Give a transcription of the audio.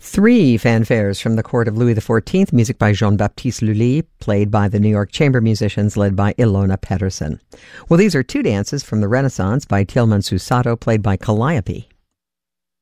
Three fanfares from the court of Louis XIV, music by Jean-Baptiste Lully, played by the New York Chamber Musicians, led by Ilona Pedersen. Well, these are two dances from the Renaissance by Tilman Susato, played by Calliope.